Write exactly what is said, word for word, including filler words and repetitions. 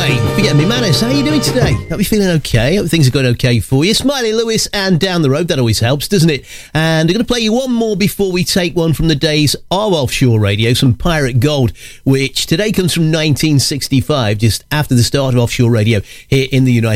Anyway, forget me, Manus, how are you doing today? Hope you're feeling okay. Hope things are going okay for you. Smiley Lewis and Down the Road, that always helps, doesn't it? And I'm going to play you one more before we take one from the days of offshore radio, some Pirate Gold, which today comes from nineteen sixty-five, just after the start of offshore radio here in the United States.